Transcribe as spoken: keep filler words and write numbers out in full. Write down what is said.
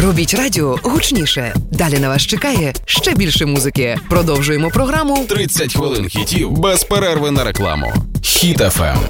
Робіть радіо гучніше. Далі на вас чекає ще більше музики. Продовжуємо програму тридцять хвилин хітів без перерви на рекламу. Хіт еф ем.